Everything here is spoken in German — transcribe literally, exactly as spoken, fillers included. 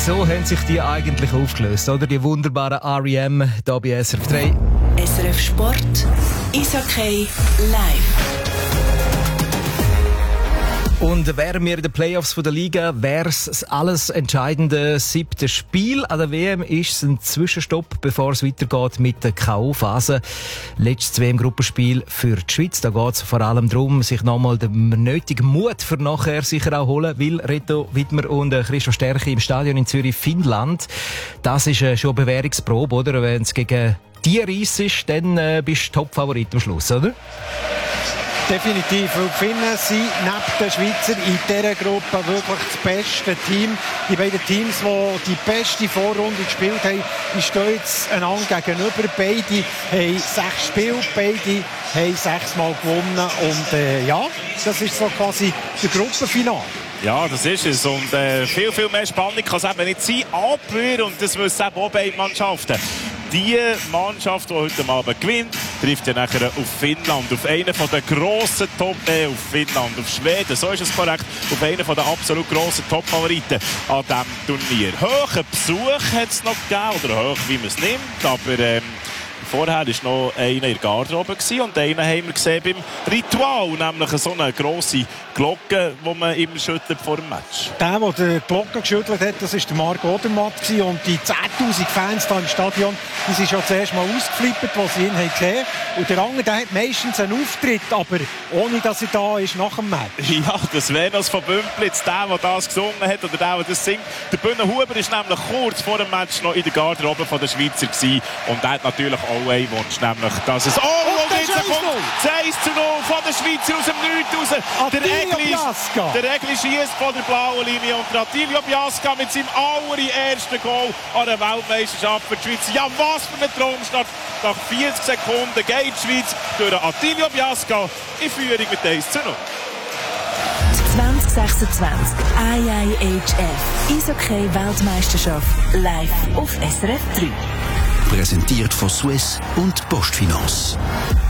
wieso haben sich die eigentlich aufgelöst, oder? Die wunderbaren R E M hier bei S R F drei. S R F Sport, Eishockey live. Und wären wir in den Playoffs von der Liga, wäre es das alles entscheidende siebte Spiel. An der W M ist es ein Zwischenstopp, bevor es weitergeht mit der K O-Phase. Letztes W M-Gruppenspiel für die Schweiz. Da geht es vor allem darum, sich nochmal den nötigen Mut für nachher sicher auch holen, weil Reto Wittmer und Christoph Stärchi im Stadion in Zürich, Finnland, das ist schon eine Bewährungsprobe, oder? Wenn es gegen die Reis ist, dann äh, bist du Top-Favorit am Schluss, oder? Definitiv, weil die Finnen sind neben den Schweizer in dieser Gruppe wirklich das beste Team. Die beiden Teams, die die beste Vorrunde gespielt haben, die stehen jetzt einander gegenüber. Beide haben sechs Spiele, beide haben sechsmal gewonnen. Und äh, ja, das ist so quasi der Gruppenfinale. Ja, das ist es. Und äh, viel, viel mehr Spannung kann es eben nicht sein. Aber, und das wissen eben auch beide Mannschaften, die Mannschaft, die heute Abend gewinnt, trifft ja nachher auf Finnland, auf einen der grossen Top, äh, auf Finnland, auf Schweden, so ist es korrekt, auf einen der absolut grossen Top-Favoriten an diesem Turnier. Hohen Besuch hat es noch gegeben, oder hoch, wie man es nimmt, aber ähm, vorher war noch einer in der Garderobe und einen haben wir gesehen beim Ritual, nämlich so eine grosse Glocke, die man immer schüttelt vor dem Match. Der, der die Glocke geschüttelt hat, das war der Marc Odermatt. Und die zehntausend Fans hier im Stadion, die sind schon zuerst mal ausgeflippt, als sie ihn gesehen haben. Und der andere, der hat meistens einen Auftritt, aber ohne, dass er da ist nach dem Match. Ja, das Venus von Bümplitz, der, der das gesungen hat oder der, der das singt. Der Bühne Huber war nämlich kurz vor dem Match noch in der Garderobe der Schweizer gewesen. Und der hat natürlich auch einen Wunsch, nämlich, dass es... Oh, und, und jetzt kommt das eins zu null von der Schweizer aus dem Nichts raus. Der Egli, der Egli schiesst von der blauen Linie und Attilio Biasca mit seinem allerersten Goal an der Weltmeisterschaft für die Schweiz. Ja, was für ein Traumstart. Nach vierzig Sekunden geht die Schweiz durch Attilio Biasca in Führung mit eins zu null. zwanzig sechsundzwanzig I I H F Eishockey Weltmeisterschaft live auf S R F drei. Präsentiert von Swiss und Postfinance.